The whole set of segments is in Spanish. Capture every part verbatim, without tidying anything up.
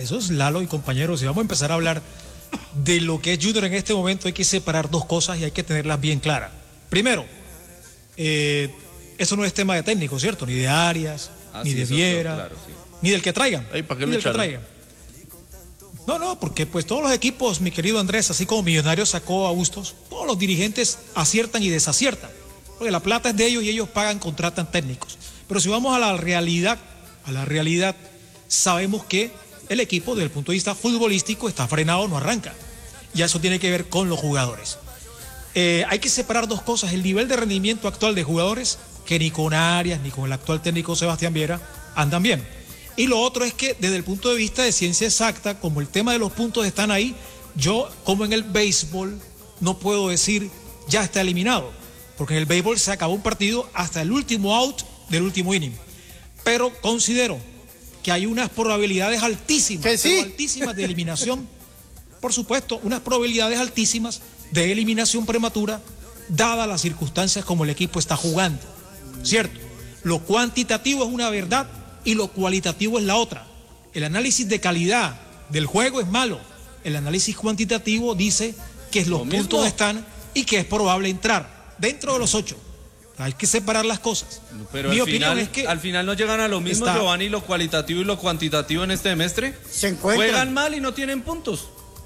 eso es Lalo y compañeros. Si vamos a empezar a hablar de lo que es Junior en este momento, hay que separar dos cosas y hay que tenerlas bien claras. Primero, eh, eso no es tema de técnico, ¿cierto? Ni de Arias, ah, ni sí, de Viera, claro, sí. Ni del que traigan. Ay, ¿para qué ni lo del que traigan. No, no, porque pues todos los equipos, mi querido Andrés, así como Millonarios sacó a Bustos, todos los dirigentes aciertan y desaciertan. Porque la plata es de ellos y ellos pagan, contratan técnicos. Pero si vamos a la realidad, a la realidad, sabemos que el equipo desde el punto de vista futbolístico está frenado, no arranca. Y eso tiene que ver con los jugadores. Eh, hay que separar dos cosas, el nivel de rendimiento actual de jugadores, que ni con Arias ni con el actual técnico Sebastián Viera andan bien. Y lo otro es que desde el punto de vista de ciencia exacta, como el tema de los puntos están ahí, yo como en el béisbol no puedo decir ya está eliminado, porque en el béisbol se acabó un partido hasta el último out del último inning. Pero considero que hay unas probabilidades altísimas, ¿Que sí? altísimas de eliminación, por supuesto, unas probabilidades altísimas de eliminación prematura, dadas las circunstancias como el equipo está jugando, ¿cierto? Lo cuantitativo es una verdad y lo cualitativo es la otra. El análisis de calidad del juego es malo, el análisis cuantitativo dice que los puntos están y que es probable entrar dentro de los ocho. Hay que separar las cosas. Pero Mi al opinión final, es que al final no llegan a lo mismo, está... Giovanni, lo cualitativo y lo cuantitativo en este semestre. Se encuentran. Juegan mal y no tienen puntos.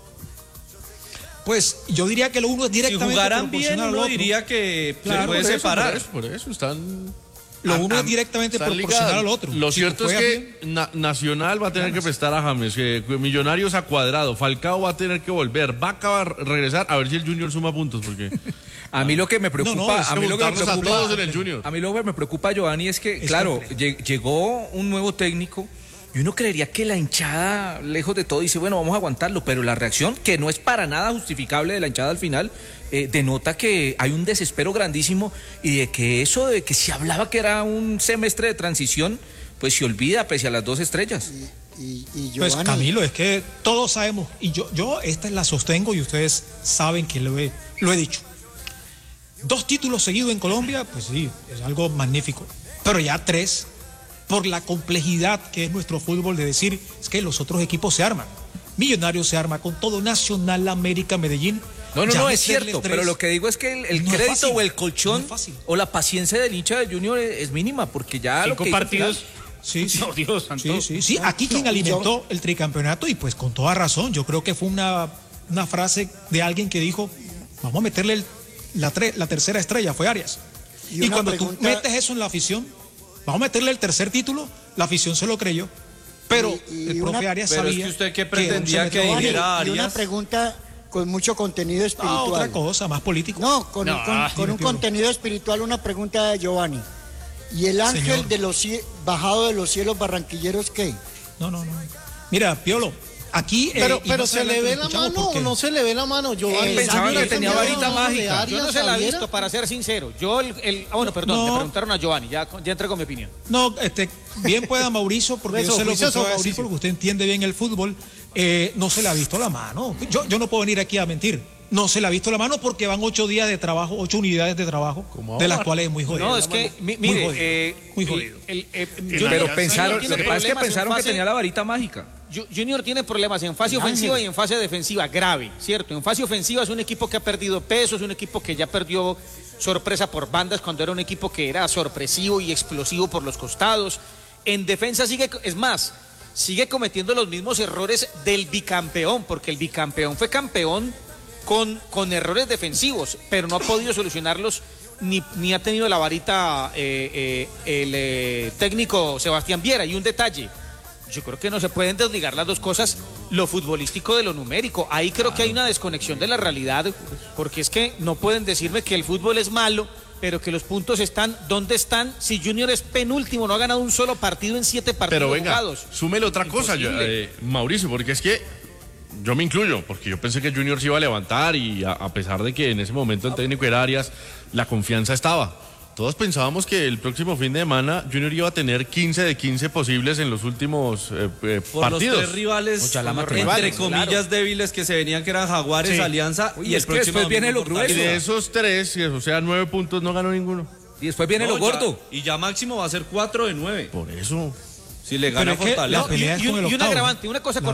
Pues yo diría que lo uno es directamente si jugaran proporcional bien, al uno otro. diría que claro, se puede por eso, separar. Por eso, por eso están... Lo uno a, es directamente están proporcional ligados. al otro. Lo si cierto es que Na Nacional va a tener que prestar a James, que Millonarios a Cuadrado, Falcao va a tener que volver, va a acabar regresar a ver si el Junior suma puntos, porque a mí lo que me preocupa, no, no, a mí lo que me preocupa, a todos en el Junior. A mí lo que me preocupa, Giovanni, es que, es claro, que... llegó un nuevo técnico y uno creería que la hinchada, lejos de todo, dice, bueno, vamos a aguantarlo, pero la reacción, que no es para nada justificable de la hinchada al final, eh, denota que hay un desespero grandísimo y de que eso de que se hablaba que era un semestre de transición, pues se olvida pese a las dos estrellas. Y, y, y Giovanni... Pues Camilo, es que todos sabemos, y yo, yo esta la sostengo y ustedes saben que lo he, lo he dicho. Dos títulos seguidos en Colombia, pues sí, es algo magnífico, pero ya tres... por la complejidad que es nuestro fútbol de decir, es que los otros equipos se arman. Millonarios se arma con todo, Nacional, América, Medellín. No, no, no, es cierto, tres, pero lo que digo es que el, el no crédito o el colchón no o la paciencia del hincha del Junior es, es mínima, porque ya cinco lo que partidos... Sí, sí. No, Dios santo. Sí, sí, sí. Aquí quien alimentó el tricampeonato, y pues con toda razón, yo creo que fue una, una frase de alguien que dijo, vamos a meterle el, la, tre, la tercera estrella, fue Arias. Y, y cuando pregunta... tú metes eso en la afición, vamos a meterle el tercer título, la afición se lo creyó, pero y, y el profe una, Arias pero sabía... Pero es que usted qué pretendía que, que dijera Arias... Y una pregunta con mucho contenido espiritual. No, otra cosa, más político. No, con, no, con, con un contenido espiritual, una pregunta de Giovanni. ¿Y el ángel Señor. de los bajado de los cielos barranquilleros qué? No, no, no. Mira, Piolo, aquí... Pero, eh, pero no se le ve la mano o no se le ve la mano, Giovanni. Eh, Pensaban que tenía varita mágica. Yo no se la he visto, para ser sincero. Yo, el, el ah, bueno, perdón, no. me preguntaron a Giovanni, ya, ya entrego mi opinión. No, este, bien pueda Mauricio, porque eso, yo sé lo que eso, usted va a decir, porque usted entiende bien el fútbol. Eh, no se le ha visto la mano. Yo, yo no puedo venir aquí a mentir. No se le ha visto la mano porque van ocho días de trabajo, ocho unidades de trabajo, de las cuales es muy jodido. No, es que, muy mire, jodido, eh, muy jodido. El, el, el, pero pensaron, lo que pasa es que pensaron fase, que tenía la varita mágica. Junior tiene problemas en fase ofensiva y en fase defensiva, grave, ¿cierto? En fase ofensiva es un equipo que ha perdido peso, es un equipo que ya perdió sorpresa por bandas cuando era un equipo que era sorpresivo y explosivo por los costados. En defensa sigue, es más, sigue cometiendo los mismos errores del bicampeón, porque el bicampeón fue campeón con, con errores defensivos, pero no ha podido solucionarlos ni, ni ha tenido la varita eh, eh, el eh, técnico Sebastián Viera. Y un detalle, yo creo que no se pueden desligar las dos cosas, lo futbolístico de lo numérico. Ahí creo claro. que hay una desconexión de la realidad, porque es que no pueden decirme que el fútbol es malo, pero que los puntos están, ¿dónde están? Si Junior es penúltimo, no ha ganado un solo partido en siete partidos pero venga, jugados. Súmele otra Imposible. cosa, yo, eh, Mauricio, porque es que yo me incluyo, porque yo pensé que Junior se iba a levantar y a, a pesar de que en ese momento el técnico era Arias, la confianza estaba. Todos pensábamos que el próximo fin de semana Junior iba a tener quince de quince posibles en los últimos eh, eh, por partidos. Por los tres rivales, entre rivales, comillas, claro. débiles que se venían, que eran Jaguares, sí. Alianza Uy, y el es próximo después viene lo grueso. Y de esos tres, o sea, nueve puntos, no ganó ninguno. Y después viene no, lo gordo. Ya, y ya máximo va a ser cuatro de nueve. Por eso. Si le gana Fortaleza. La pelea y, y, y un agravante, una cosa